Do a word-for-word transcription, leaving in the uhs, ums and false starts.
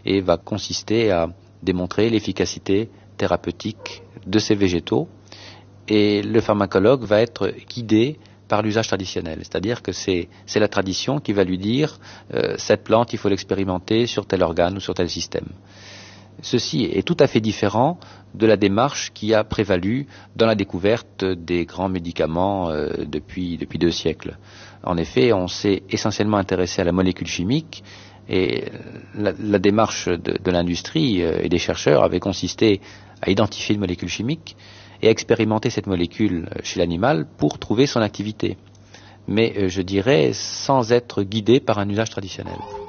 et va consister à démontrer l'efficacité thérapeutique de ces végétaux. Et le pharmacologue va être guidé par l'usage traditionnel, c'est-à-dire que c'est c'est la tradition qui va lui dire euh, cette plante, il faut l'expérimenter sur tel organe ou sur tel système. Ceci est tout à fait différent de la démarche qui a prévalu dans la découverte des grands médicaments euh, depuis, depuis deux siècles. En effet, on s'est essentiellement intéressé à la molécule chimique et la, la démarche de, de l'industrie euh, et des chercheurs avait consisté à identifier une molécule chimique et à expérimenter cette molécule chez l'animal pour trouver son activité. Mais euh, je dirais sans être guidé par un usage traditionnel.